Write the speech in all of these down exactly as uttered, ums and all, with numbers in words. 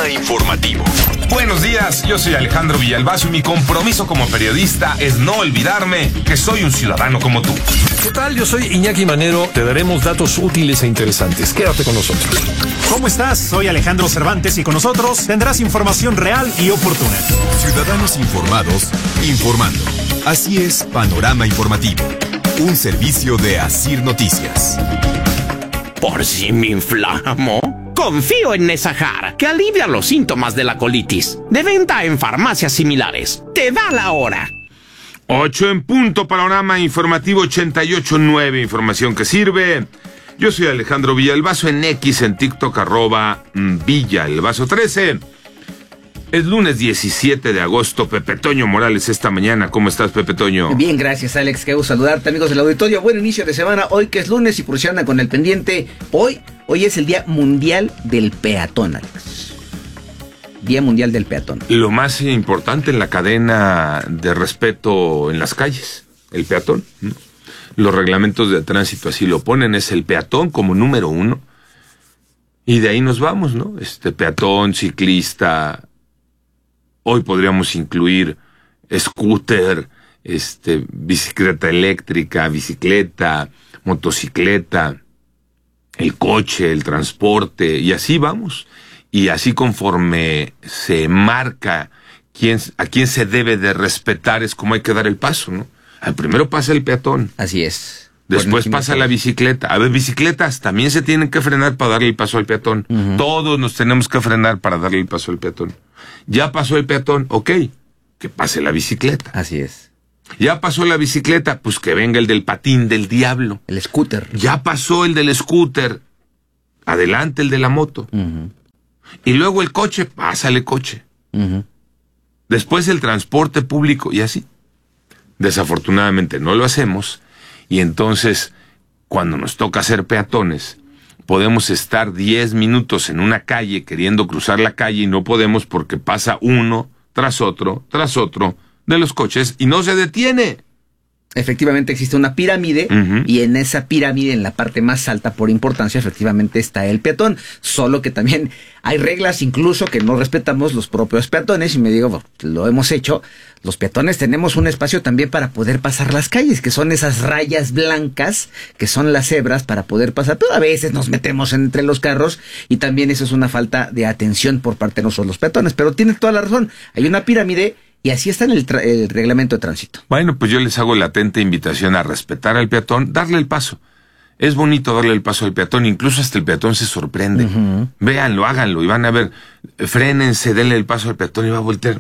Panorama Informativo. Buenos días, yo soy Alejandro Villalbazo y mi compromiso como periodista es no olvidarme que soy un ciudadano como tú. ¿Qué tal? Yo soy Iñaki Manero. Te daremos datos útiles e interesantes. Quédate con nosotros. ¿Cómo estás? Soy Alejandro Cervantes y con nosotros tendrás información real y oportuna. Ciudadanos informados, informando. Así es Panorama Informativo, un servicio de Asir Noticias. Por si me inflamo, confío en Nesajar, que alivia los síntomas de la colitis. De venta en farmacias similares. Te da la hora. Ocho en punto, Panorama Informativo ochenta y ocho punto nueve, información que sirve. Yo soy Alejandro Villalbazo, en X, en TikTok, arroba Villalbazo trece. Es lunes diecisiete de agosto. Pepe Toño Morales esta mañana. ¿Cómo estás, Pepe Toño? Bien, gracias, Alex. Qué gusto saludarte, amigos del auditorio. Buen inicio de semana. Hoy que es lunes y por si andan con el pendiente, hoy, hoy es el Día Mundial del Peatón, Alex. Día Mundial del Peatón. Lo más importante en la cadena de respeto en las calles, el peatón, ¿no? Los reglamentos de tránsito así lo ponen, es el peatón como número uno. Y de ahí nos vamos, ¿no? Este peatón, ciclista. Hoy podríamos incluir scooter, este, bicicleta eléctrica, bicicleta, motocicleta, el coche, el transporte, y así vamos. Y así conforme se marca quién, a quién se debe de respetar, es como hay que dar el paso, ¿no? Al primero pasa el peatón. Así es. Después pasa la bicicleta. A ver, bicicletas también se tienen que frenar para darle el paso al peatón. Uh-huh. Todos nos tenemos que frenar para darle el paso al peatón. Ya pasó el peatón, ok, que pase la bicicleta. Así es. Ya pasó la bicicleta, pues que venga el del patín del diablo. El scooter. Ya pasó el del scooter, adelante el de la moto. Uh-huh. Y luego el coche, pásale coche. Uh-huh. Después el transporte público y así. Desafortunadamente no lo hacemos. Y entonces, cuando nos toca ser peatones, podemos estar diez minutos en una calle queriendo cruzar la calle y no podemos porque pasa uno tras otro, tras otro de los coches y no se detiene. Efectivamente existe una pirámide, uh-huh, y en esa pirámide, en la parte más alta por importancia, efectivamente está el peatón. Solo que también hay reglas incluso que no respetamos los propios peatones, y me digo, bueno, lo hemos hecho. Los peatones tenemos un espacio también para poder pasar las calles, que son esas rayas blancas, que son las cebras para poder pasar, pero a veces nos metemos entre los carros, y también eso es una falta de atención por parte de nosotros los peatones. Pero tiene toda la razón, hay una pirámide, y así está en el, tra- el reglamento de tránsito. Bueno, pues yo les hago la atenta invitación a respetar al peatón, darle el paso. Es bonito darle el paso al peatón, incluso hasta el peatón se sorprende. Uh-huh. Véanlo, háganlo y van a ver, frénense, denle el paso al peatón y va a voltear.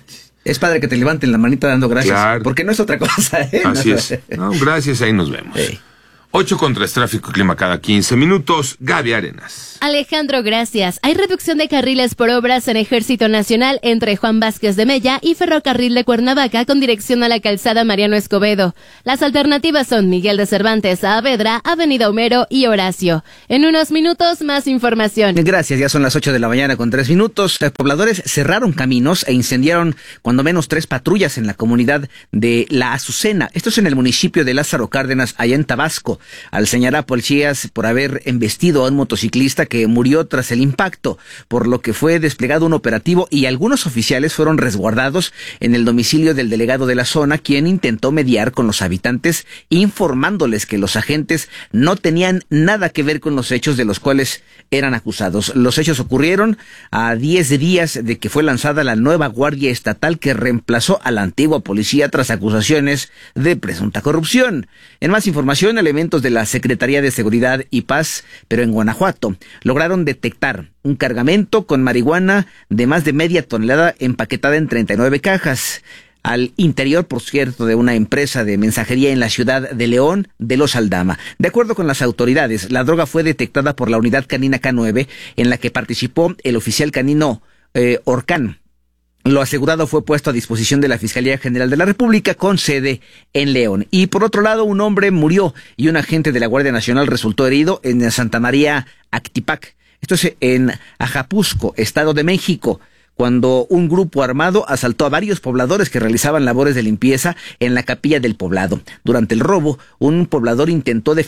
Es padre que te levanten la manita dando gracias, claro, porque no es otra cosa, ¿eh? Así es. No, gracias, ahí nos vemos. Hey. ocho con tres, tráfico y clima cada quince minutos. Gaby Arenas. Alejandro, gracias. Hay reducción de carriles por obras en Ejército Nacional entre Juan Vázquez de Mella y Ferrocarril de Cuernavaca con dirección a la calzada Mariano Escobedo. Las alternativas son Miguel de Cervantes, Saavedra, Avenida Homero y Horacio. En unos minutos, más información. Gracias, ya son las ocho de la mañana con tres minutos. Los pobladores cerraron caminos e incendiaron cuando menos tres patrullas en la comunidad de La Azucena. Esto es en el municipio de Lázaro Cárdenas, allá en Tabasco, al señalar a policías por haber embestido a un motociclista que murió tras el impacto, por lo que fue desplegado un operativo y algunos oficiales fueron resguardados en el domicilio del delegado de la zona, quien intentó mediar con los habitantes, informándoles que los agentes no tenían nada que ver con los hechos de los cuales eran acusados. Los hechos ocurrieron a diez días de que fue lanzada la nueva Guardia Estatal que reemplazó a la antigua policía tras acusaciones de presunta corrupción. En más información, elementos de la Secretaría de Seguridad y Paz, pero en Guanajuato, lograron detectar un cargamento con marihuana de más de media tonelada empaquetada en treinta y nueve cajas. Al interior, por cierto, de una empresa de mensajería en la ciudad de León de los Aldama. De acuerdo con las autoridades, la droga fue detectada por la unidad canina K nueve, en la que participó el oficial canino eh, Orcán. Lo asegurado fue puesto a disposición de la Fiscalía General de la República con sede en León. Y por otro lado, un hombre murió y un agente de la Guardia Nacional resultó herido en Santa María Actipac. Esto es en Ajapusco, Estado de México, cuando un grupo armado asaltó a varios pobladores que realizaban labores de limpieza en la capilla del poblado. Durante el robo, un poblador intentó defenderse